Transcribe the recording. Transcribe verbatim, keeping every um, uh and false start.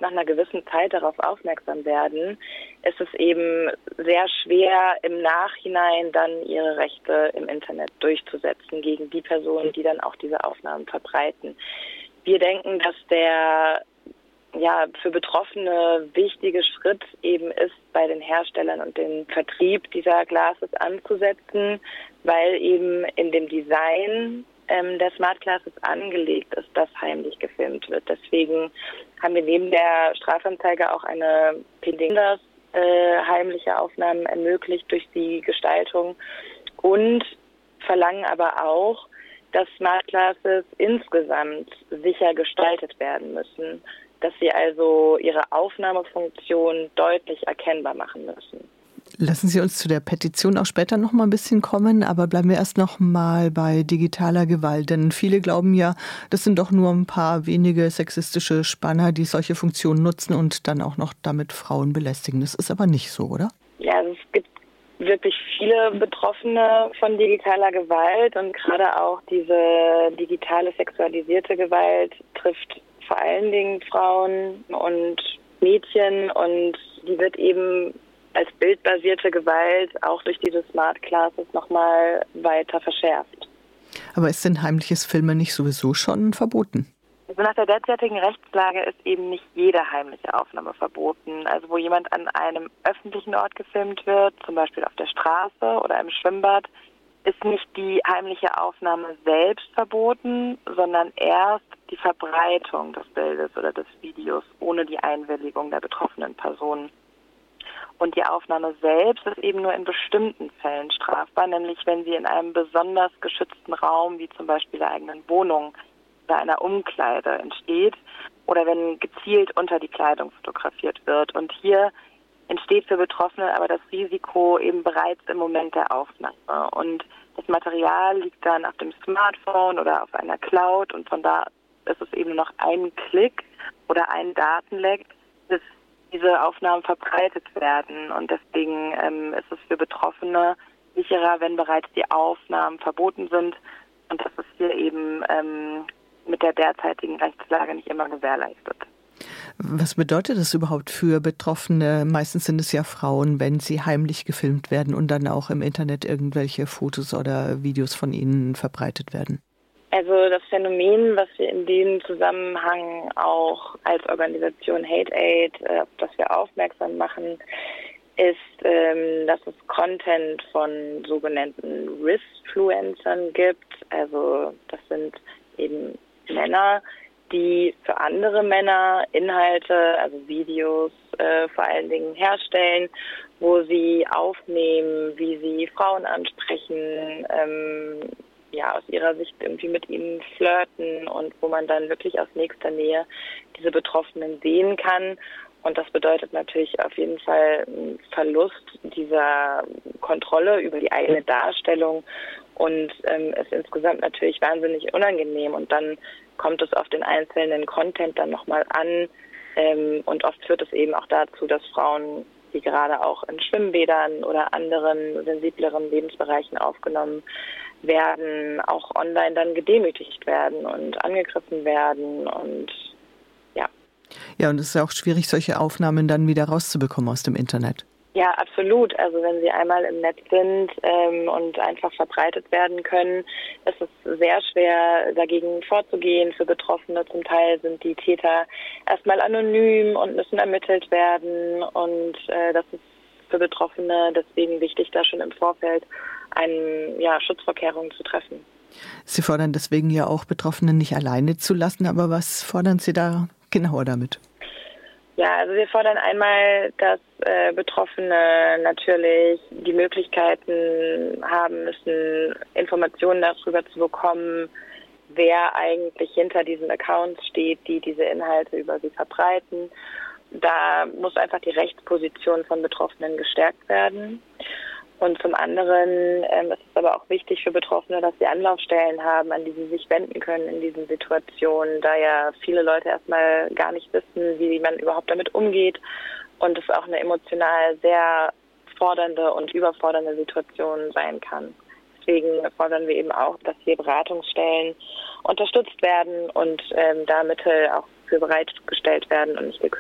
nach einer gewissen Zeit darauf aufmerksam werden, ist es eben sehr schwer, im Nachhinein dann ihre Rechte im Internet durchzusetzen gegen die Personen, die dann auch diese Aufnahmen verbreiten. Wir denken, dass der ja für Betroffene wichtige Schritt eben ist, bei den Herstellern und den Vertrieb dieser Glasses anzusetzen, weil eben in dem Design ähm, der Smart Glasses angelegt ist, dass heimlich gefilmt wird. Deswegen haben wir neben der Strafanzeige auch eine P D, das äh, heimliche Aufnahmen ermöglicht durch die Gestaltung, und verlangen aber auch, dass Smart Glasses insgesamt sicher gestaltet werden müssen, dass sie also ihre Aufnahmefunktion deutlich erkennbar machen müssen. Lassen Sie uns zu der Petition auch später noch mal ein bisschen kommen, aber bleiben wir erst noch mal bei digitaler Gewalt. Denn viele glauben ja, das sind doch nur ein paar wenige sexistische Spanner, die solche Funktionen nutzen und dann auch noch damit Frauen belästigen. Das ist aber nicht so, oder? Ja, also es gibt wirklich viele Betroffene von digitaler Gewalt, und gerade auch diese digitale sexualisierte Gewalt trifft vor allen Dingen Frauen und Mädchen, und die wird eben als bildbasierte Gewalt auch durch diese Smart Glasses nochmal weiter verschärft. Aber ist denn heimliches Filmen nicht sowieso schon verboten? Also nach der derzeitigen Rechtslage ist eben nicht jede heimliche Aufnahme verboten. Also wo jemand an einem öffentlichen Ort gefilmt wird, zum Beispiel auf der Straße oder im Schwimmbad, ist nicht die heimliche Aufnahme selbst verboten, sondern erst die Verbreitung des Bildes oder des Videos ohne die Einwilligung der betroffenen Person. Und die Aufnahme selbst ist eben nur in bestimmten Fällen strafbar, nämlich wenn sie in einem besonders geschützten Raum, wie zum Beispiel der eigenen Wohnung oder einer Umkleide, entsteht, oder wenn gezielt unter die Kleidung fotografiert wird. Und hier entsteht für Betroffene aber das Risiko eben bereits im Moment der Aufnahme. Und das Material liegt dann auf dem Smartphone oder auf einer Cloud, und von da ist es eben noch ein Klick oder ein Datenleck, bis diese Aufnahmen verbreitet werden. Und deswegen ähm, ist es für Betroffene sicherer, wenn bereits die Aufnahmen verboten sind. Und das ist hier eben ähm, mit der derzeitigen Rechtslage nicht immer gewährleistet. Was bedeutet das überhaupt für Betroffene? Meistens sind es ja Frauen, wenn sie heimlich gefilmt werden und dann auch im Internet irgendwelche Fotos oder Videos von ihnen verbreitet werden. Also das Phänomen, was wir in dem Zusammenhang auch als Organisation Hate Aid, äh, auf das wir aufmerksam machen, ist, ähm, dass es Content von sogenannten Riskfluencern gibt. Also das sind eben Männer, die für andere Männer Inhalte, also Videos äh, vor allen Dingen herstellen, wo sie aufnehmen, wie sie Frauen ansprechen, ähm, ja, aus ihrer Sicht irgendwie mit ihnen flirten, und wo man dann wirklich aus nächster Nähe diese Betroffenen sehen kann. Und das bedeutet natürlich auf jeden Fall einen Verlust dieser Kontrolle über die eigene Darstellung, und ähm, ist insgesamt natürlich wahnsinnig unangenehm. Und dann kommt es auf den einzelnen Content dann nochmal an, ähm, und oft führt es eben auch dazu, dass Frauen, die gerade auch in Schwimmbädern oder anderen sensibleren Lebensbereichen aufgenommen werden, auch online dann gedemütigt werden und angegriffen werden, und ja. Ja, und es ist ja auch schwierig, solche Aufnahmen dann wieder rauszubekommen aus dem Internet. Ja, absolut. Also wenn sie einmal im Netz sind ähm, und einfach verbreitet werden können, ist es sehr schwer, dagegen vorzugehen. Für Betroffene zum Teil sind die Täter erstmal anonym und müssen ermittelt werden. Und äh, das ist für Betroffene deswegen wichtig, da schon im Vorfeld eine ja, Schutzvorkehrungen zu treffen. Sie fordern deswegen ja auch, Betroffene nicht alleine zu lassen. Aber was fordern Sie da genauer damit? Ja, also wir fordern einmal, dass äh, Betroffene natürlich die Möglichkeiten haben müssen, Informationen darüber zu bekommen, wer eigentlich hinter diesen Accounts steht, die diese Inhalte über sie verbreiten. Da muss einfach die Rechtsposition von Betroffenen gestärkt werden. Und zum anderen ähm, ist es aber auch wichtig für Betroffene, dass sie Anlaufstellen haben, an die sie sich wenden können in diesen Situationen, da ja viele Leute erstmal gar nicht wissen, wie man überhaupt damit umgeht, und es auch eine emotional sehr fordernde und überfordernde Situation sein kann. Deswegen fordern wir eben auch, dass hier Beratungsstellen unterstützt werden und ähm, da Mittel auch für bereitgestellt werden und nicht gekürzt